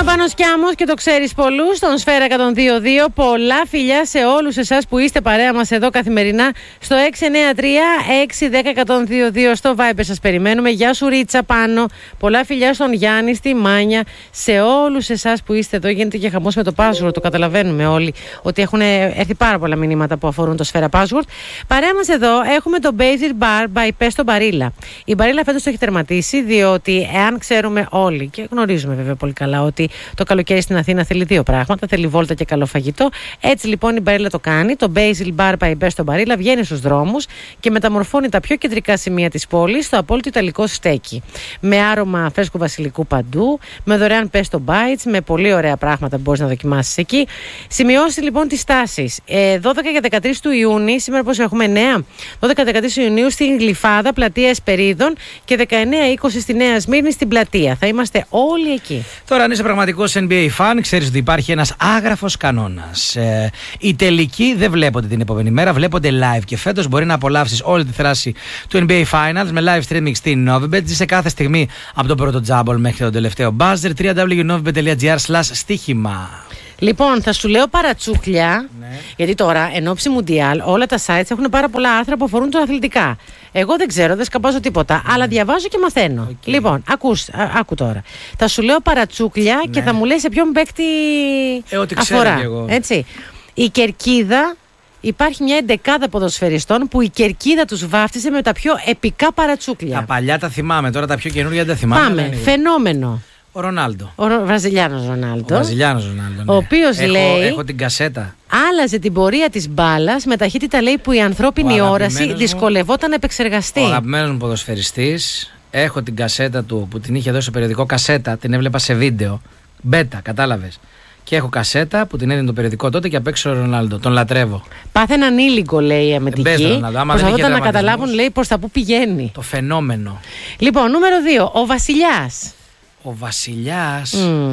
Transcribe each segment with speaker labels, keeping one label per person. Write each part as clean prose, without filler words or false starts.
Speaker 1: Πάνος Κιάμος και το ξέρεις πολλούς στον Σφαίρα 102.2. Πολλά φιλιά σε όλους εσάς που είστε παρέα μας εδώ καθημερινά στο 693-610-102.2 στο Viber σας περιμένουμε. Γεια σου Ρίτσα Πάνο. Πολλά φιλιά στον Γιάννη, στη Μάνια, σε όλους εσάς που είστε εδώ. Γίνεται και χαμός με το password, το καταλαβαίνουμε όλοι ότι έχουν έρθει πάρα πολλά μηνύματα που αφορούν το Σφαίρα password. Παρέα μας εδώ έχουμε το Basil Bar by Pesto Barilla. Η Barilla φέτος το έχει τερματίσει, διότι εάν ξέρουμε όλοι και γνωρίζουμε βέβαια πολύ καλά ότι το καλοκαίρι στην Αθήνα θέλει δύο πράγματα, θέλει βόλτα και καλό φαγητό. Έτσι λοιπόν η Barilla το κάνει. Το Basil Bar by Pesto Barilla βγαίνει στους δρόμους και μεταμορφώνει τα πιο κεντρικά σημεία της πόλης στο απόλυτο ιταλικό στέκι. Με άρωμα φρέσκου βασιλικού παντού, με δωρεάν Pesto Bites, με πολύ ωραία πράγματα που μπορείς να δοκιμάσεις εκεί. Σημειώσει λοιπόν τις τάσεις. 12 και 13 του Ιούνιου, σήμερα πώς έχουμε 9, 12-13 Ιουνίου στην Γλυφάδα, πλατεία Εσπερίδων και 19-20 στη Νέα Σμύρνη στην πλατεία. Θα είμαστε όλοι εκεί.
Speaker 2: Τώρα, αν είσαι πραγματικός NBA fan, ξέρεις ότι υπάρχει ένας άγραφος κανόνας. Οι τελικοί δεν βλέπονται την επόμενη μέρα, βλέπονται live. Και φέτος μπορεί να απολαύσεις όλη τη θράση του NBA Finals με live streaming στην Novibet. Σε κάθε στιγμή από τον πρώτο τζάμπολ μέχρι τον τελευταίο buzzer. www.novibet.gr/στοίχημα.
Speaker 1: Λοιπόν, θα σου λέω παρατσούκλια, γιατί τώρα εν ώψη Μουντιάλ όλα τα sites έχουν πάρα πολλά άρθρα που αφορούν το αθλητικά. Εγώ δεν ξέρω, δεν σκαπάζω τίποτα, αλλά διαβάζω και μαθαίνω. Λοιπόν, άκου τώρα. Θα σου λέω παρατσούκλια και θα μου λες σε ποιον παίκτη αφορά. Έτσι. Η κερκίδα, υπάρχει μια εντεκάδα ποδοσφαιριστών που η κερκίδα τους βάφτισε με τα πιο επικά παρατσούκλια.
Speaker 2: Τα παλιά τα θυμάμαι, τώρα τα πιο καινούργια δεν τα θυμάμαι.
Speaker 1: Πάμε, φαινόμενο.
Speaker 2: Ο Ρονάλντο.
Speaker 1: Ο Βραζιλιάνος Ρονάλντο.
Speaker 2: Ναι.
Speaker 1: Ο οποίος λέει.
Speaker 2: Έχω την κασέτα.
Speaker 1: Άλλαζε την πορεία της μπάλας με ταχύτητα, λέει, που η ανθρώπινη όραση δυσκολευόταν να επεξεργαστεί.
Speaker 2: Ο αγαπημένος μου ποδοσφαιριστής. Έχω την κασέτα του που την είχε δώσει στο περιοδικό. Κασέτα, την έβλεπα σε βίντεο. Μπέτα, κατάλαβες. Και έχω κασέτα που την έδινε το περιοδικό τότε και απ' έξω ο Ρονάλντο. Τον λατρεύω.
Speaker 1: Πάθε έναν ήλικο, λέει, η αμυντική. Προσπαθώταν να καταλάβουν, λέει, προς τα που πηγαίνει.
Speaker 2: Το φαινόμενο.
Speaker 1: Λοιπόν, νούμερο 2. Ο Βασιλιάς.
Speaker 2: Ο Βασιλιάς.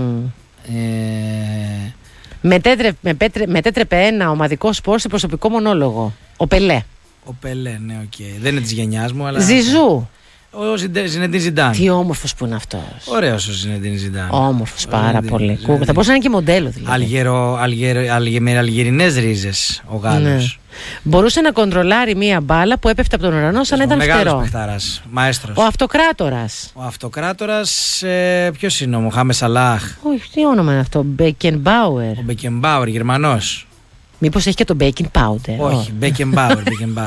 Speaker 1: Μετέτρεπε ένα ομαδικό σπορ σε προσωπικό μονόλογο. Ο Πελέ.
Speaker 2: Ο Πελέ, ναι, οκ. Δεν είναι της γενιάς μου, αλλά.
Speaker 1: Ζιζού.
Speaker 2: Ο Ζινεντίν Ζιντάν.
Speaker 1: Τι όμορφος που είναι αυτός.
Speaker 2: Ωραίος ο Ζινεντίν Ζιντάν.
Speaker 1: Όμορφος πάρα πολύ. Θα μπορούσε να είναι και μοντέλο δηλαδή.
Speaker 2: Με αλγερινές ρίζες ο Γάλλος. Ναι.
Speaker 1: Μπορούσε να κοντρολάρει μία μπάλα που έπεφτε από τον ουρανό σαν να ήταν φτερό.
Speaker 2: Μεγάλος παιχτάρας, μαέστρος.
Speaker 1: Ο Αυτοκράτορας.
Speaker 2: Ο Αυτοκράτορας, ποιος είναι, ο Μοχάμε Σαλάχ.
Speaker 1: Όχι, τι όνομα είναι αυτό, Μπέκενμπάουερ.
Speaker 2: Ο Μπέκενμπάουερ, Γερμανός.
Speaker 1: Μήπως έχει και το baking powder.
Speaker 2: Όχι, Μπέκενμπάουερ.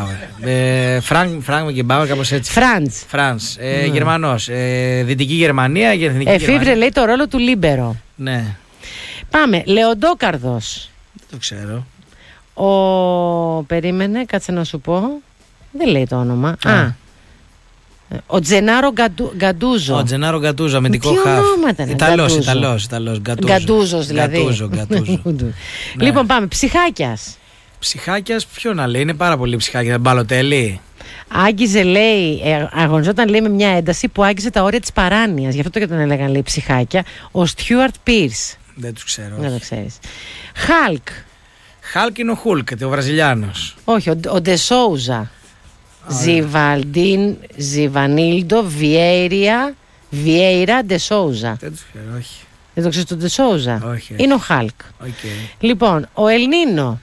Speaker 2: Φρανκ Μπέκενμπάουερ, κάπως έτσι. Φραντς. Γερμανός. Δυτική Γερμανία και Εθνική Γερμανία.
Speaker 1: Εφήβρε, λέει, το ρόλο του Λίμπερο.
Speaker 2: Ναι.
Speaker 1: Πάμε. Λεοντόκαρδος.
Speaker 2: Δεν το ξέρω.
Speaker 1: Περίμενε, κάτσε να σου πω. Δεν λέει το όνομα. Ο Τζενάρο Γκαντούζο.
Speaker 2: Ο Τζενάρο Γκαντούζο, αμυντικό χαφ. Ιταλός.
Speaker 1: Γκαντούζος δηλαδή.
Speaker 2: Γκαντούζο.
Speaker 1: Λοιπόν, πάμε. Ψυχάκιας.
Speaker 2: Ψυχάκιας, ποιο να λέει, είναι πάρα πολύ ψυχάκια. Μπαλοτέλη.
Speaker 1: Άγγιζε, λέει, αγωνιζόταν, λέει, με μια ένταση που άγγιζε τα όρια της παράνοιας. Γι' αυτό και τον έλεγαν, λέει, ψυχάκια. Ο Στιούαρτ Πίρς.
Speaker 2: Δεν τους ξέρω.
Speaker 1: Δεν το ξέρεις. Χάλκ.
Speaker 2: Χάλκ είναι ο Χούλκ, ο Βραζιλιάνος.
Speaker 1: Όχι, ο Ντεσόουζα. Ζιβανίλντο, Βιέιρα, Ντεσόουζα.
Speaker 2: Δεν τους ξέρω, όχι.
Speaker 1: Δεν το ξέρεις τον Ντεσόουζα?
Speaker 2: Όχι.
Speaker 1: Είναι ο Χάλκ.
Speaker 2: Okay.
Speaker 1: Λοιπόν, ο Ελνίνο.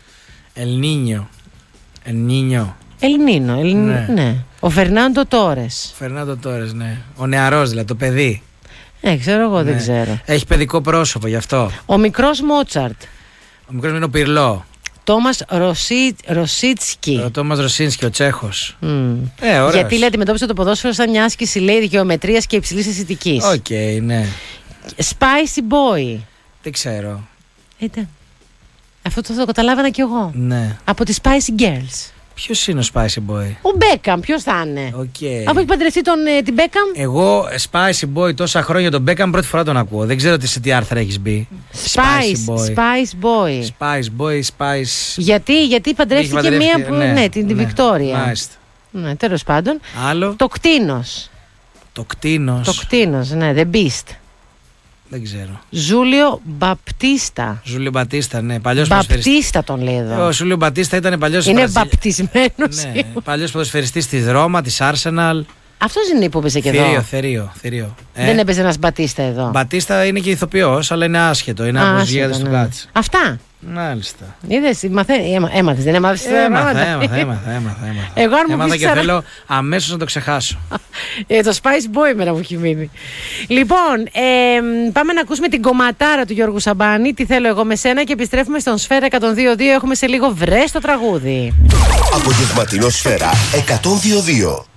Speaker 1: Ελνίνο, ναι. Ο Φερνάντο Τόρες.
Speaker 2: Ναι. Ο νεαρός δηλαδή, το παιδί.
Speaker 1: Ξέρω εγώ, δεν ξέρω.
Speaker 2: Έχει παιδικό πρόσωπο γι' αυτό.
Speaker 1: Ο μικρός Μότσαρτ.
Speaker 2: Ο μικρός είναι ο Πυρλό.
Speaker 1: Τόμας Ροσίτσκι.
Speaker 2: Ο Τόμας Ροσίνσκι, ο Τσέχος.
Speaker 1: Γιατί, λέει, αντιμετώπισε το ποδόσφαιρο σαν μια άσκηση, λέει, γεωμετρίας και υψηλής αισθητικής.
Speaker 2: Οκ, ναι.
Speaker 1: Spicy Boy.
Speaker 2: Δεν ξέρω.
Speaker 1: Αυτό το καταλάβαινα κι εγώ.
Speaker 2: Ναι.
Speaker 1: Από τις Spicy Girls.
Speaker 2: Ποιος είναι ο Spicy Boy?
Speaker 1: Ο Μπέκαμ, ποιος θα είναι? Αφού έχει παντρευτεί την Μπέκαμ.
Speaker 2: Εγώ Spicy Boy τόσα χρόνια τον Μπέκαμ πρώτη φορά τον ακούω. Δεν ξέρω σε τι άρθρα έχεις μπει.
Speaker 1: Spice Boy. Γιατί παντρεύτηκε μία που. Ναι, την Βικτόρια.
Speaker 2: Μάλιστα.
Speaker 1: Ναι, τέλος πάντων.
Speaker 2: Άλλο.
Speaker 1: Το κτίνος.
Speaker 2: Το κτίνος,
Speaker 1: ναι, The Beast.
Speaker 2: Δεν ξέρω.
Speaker 1: Ζούλιο Μπαπτίστα.
Speaker 2: Ζούλιο Μπατίστα, ναι. Παλιός
Speaker 1: Μπαπτίστα τον λέει εδώ.
Speaker 2: Ο Ζούλιο Μπατίστα ήταν παλιός.
Speaker 1: Είναι μπαπτισμένος.
Speaker 2: Ναι, παλιός ποδοσφαιριστής της Ρώμα, της Arsenal.
Speaker 1: Αυτός είναι που έπαιζε και εδώ.
Speaker 2: Θηρίο.
Speaker 1: Δεν έπαιζε ένας Μπατίστα εδώ.
Speaker 2: Μπατίστα είναι και ηθοποιός, αλλά είναι άσχετο. Είναι από τους γίγαντες του Κάτς.
Speaker 1: Αυτά.
Speaker 2: Μάλιστα.
Speaker 1: Είδες, έμαθες, δεν έμαθες?
Speaker 2: Έμαθα.
Speaker 1: Εγώ αν μου
Speaker 2: έμαθα
Speaker 1: πεις
Speaker 2: και θέλω αμέσως να το ξεχάσω.
Speaker 1: Το Spice Boy μέρα μου έχει μείνει. Λοιπόν, πάμε να ακούσουμε την κομματάρα του Γιώργου Σαμπάνη. Τι θέλω εγώ με σένα, και επιστρέφουμε στον Σφαίρα 102.2. Έχουμε σε λίγο βρες το τραγούδι.
Speaker 3: Απογευματινό Σφαίρα 102.2.